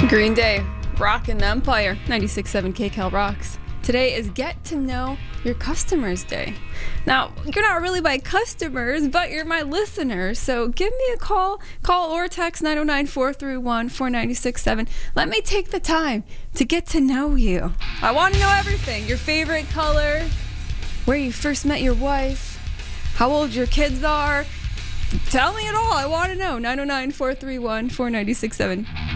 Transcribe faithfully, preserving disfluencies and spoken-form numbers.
Green Day, Rockin' the Empire, ninety-six point seven K Cal rocks. Today is Get to Know Your Customers Day. Now, you're not really my customers, but you're my listeners. So give me a call, call or text nine oh nine, four three one, four nine six seven. Let me take the time to get to know you. I want to know everything. Your favorite color, where you first met your wife, how old your kids are. Tell me it all. I want to know. nine oh nine, four three one, four nine six seven.